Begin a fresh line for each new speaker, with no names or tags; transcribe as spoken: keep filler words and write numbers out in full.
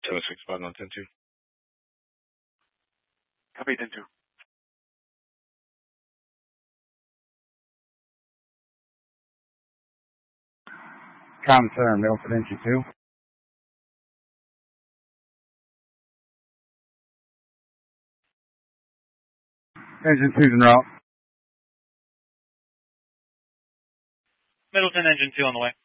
ten six five nine ten two.
Copy ten two.
Com Center, Milford Entry two. Engine two's en route.
Middleton, engine two on the way.